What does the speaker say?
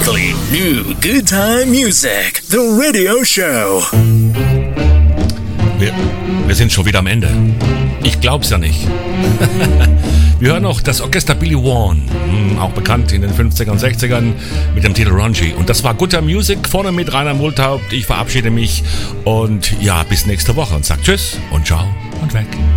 Strictly new good time music. The radio show. Wir sind schon wieder am Ende. Ich glaub's ja nicht. Wir hören noch das Orchester Billy Warren, auch bekannt in den 50ern und 60ern mit dem Titel Ranji. Und das war Good Time Music, vorne mit Rainer Multhaupt. Ich verabschiede mich und ja, bis nächste Woche und sag Tschüss und Ciao und weg.